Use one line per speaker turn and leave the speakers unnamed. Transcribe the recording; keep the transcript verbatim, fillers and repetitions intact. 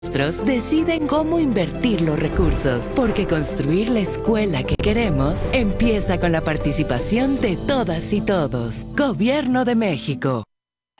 Maestros deciden cómo invertir los recursos, porque construir la escuela que queremos empieza con la participación de todas y todos. Gobierno de México.